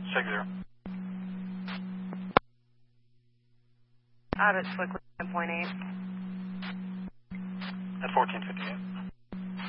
Check 0. Out at Slick 1.8. At 1458.